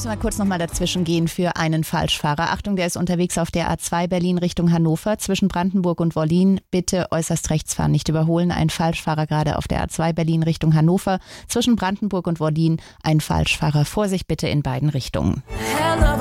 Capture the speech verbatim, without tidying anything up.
müssen wir kurz nochmal dazwischen gehen für einen Falschfahrer. Achtung, der ist unterwegs auf der A zwei Berlin Richtung Hannover zwischen Brandenburg und Wollin. Bitte äußerst rechts fahren, nicht überholen. Ein Falschfahrer gerade auf der A zwei Berlin Richtung Hannover zwischen Brandenburg und Wollin. Ein Falschfahrer. Vorsicht bitte in beiden Richtungen.